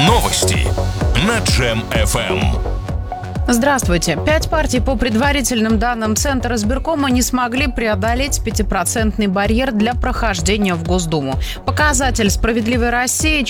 Новости на Джем-ФМ. Здравствуйте. 5 партий по предварительным данным Центра избиркома не смогли преодолеть 5% барьер для прохождения в Госдуму. Показатель «Справедливой России»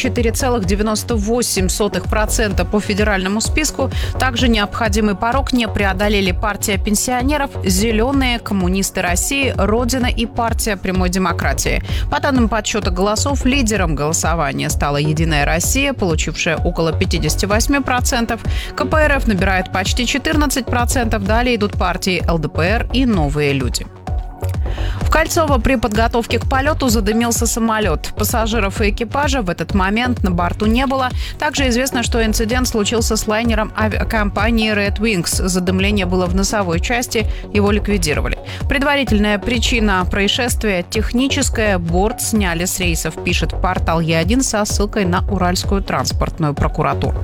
4,98% по федеральному списку. Также необходимый порог не преодолели партия пенсионеров, «Зеленые», коммунисты России, Родина и партия прямой демократии. По данным подсчета голосов, лидером голосования стала «Единая Россия», получившая около 58%. КПРФ набирает почти 14%. Далее идут партии ЛДПР и «Новые люди». В Кольцово при подготовке к полету задымился самолет. Пассажиров и экипажа в этот момент на борту не было. Также известно, что инцидент случился с лайнером авиакомпании Red Wings. Задымление было в носовой части, его ликвидировали. Предварительная причина происшествия техническая. Борт сняли с рейсов, пишет портал Е1 со ссылкой на Уральскую транспортную прокуратуру.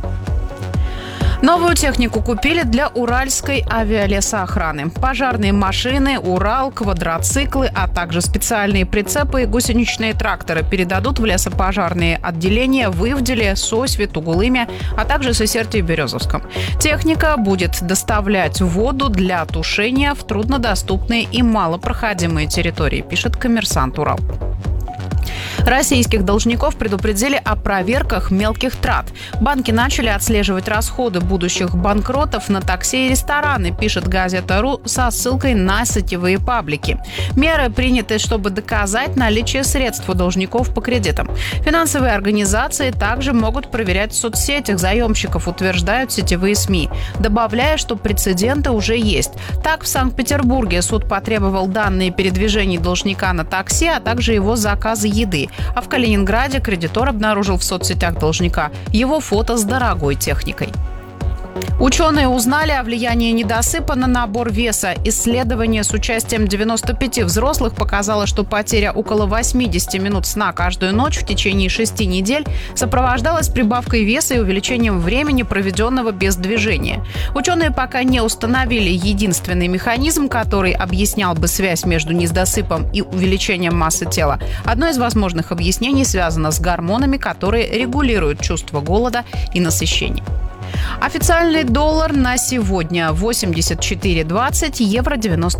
Новую технику купили для Уральской авиалесоохраны. Пожарные машины, Урал, квадроциклы, а также специальные прицепы и гусеничные тракторы передадут в лесопожарные отделения в Ивделе, Сосьве, Тугулыме, а также Сысерте и Березовском. Техника будет доставлять воду для тушения в труднодоступные и малопроходимые территории, пишет «Коммерсант Урал». Российских должников предупредили о проверках мелких трат. Банки начали отслеживать расходы будущих банкротов на такси и рестораны, пишет Газета.ру со ссылкой на сетевые паблики. Меры приняты, чтобы доказать наличие средств у должников по кредитам. Финансовые организации также могут проверять в соцсетях заемщиков, утверждают сетевые СМИ, добавляя, что прецеденты уже есть. Так, в Санкт-Петербурге суд потребовал данные передвижений должника на такси, а также его заказы еды. А в Калининграде кредитор обнаружил в соцсетях должника его фото с дорогой техникой. Ученые узнали о влиянии недосыпа на набор веса. Исследование с участием 95 взрослых показало, что потеря около 80 минут сна каждую ночь в течение 6 недель сопровождалась прибавкой веса и увеличением времени, проведенного без движения. Ученые пока не установили единственный механизм, который объяснял бы связь между недосыпом и увеличением массы тела. Одно из возможных объяснений связано с гормонами, которые регулируют чувство голода и насыщения. Официальный доллар на сегодня 84.20, евро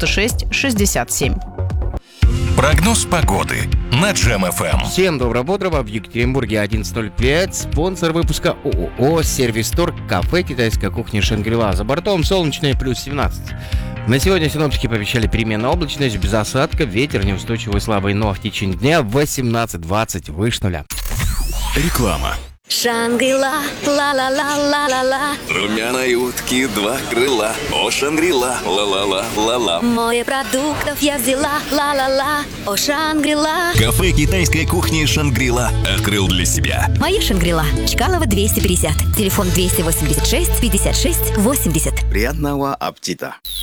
96.67. Прогноз погоды на Джем-ФМ. Всем доброго-бодрого. В Екатеринбурге 11:05. Спонсор выпуска ООО «Сервис-Торг», кафе китайской кухни «Шангри-Ла». За бортом солнечное плюс 17. На сегодня синоптики пообещали переменную облачность, без осадков, ветер неустойчивый слабый, но в течение дня 18-20 выше нуля. Реклама. Шангри-Ла, ла-ла-ла-ла-ла-ла. Румяной утки два крыла. О, Шангри-Ла, ла-ла-ла-ла-ла. Море продуктов я взяла, ла-ла-ла. О, Шангри-Ла. Кафе китайской кухни «Шангри-Ла» открыл для себя. Моя Шангри-Ла. Чкалова 250. Телефон 286 56 80. Приятного аппетита.